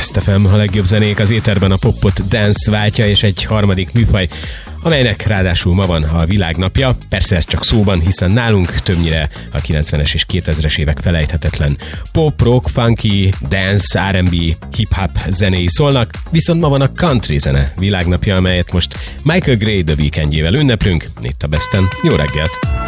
Best FM, a legjobb zenék az éterben, a popot dance váltja, és egy harmadik műfaj, amelynek ráadásul ma van a világnapja. Persze ez csak szóban, hiszen nálunk többnyire a 90-es és 2000-es évek felejthetetlen pop, rock, funky, dance, R&B, hip-hop zenéi szólnak, viszont ma van a country zene világnapja, amelyet most Michael Gray The Weekndjével ünneplünk. Itt a Besten. Jó reggelt!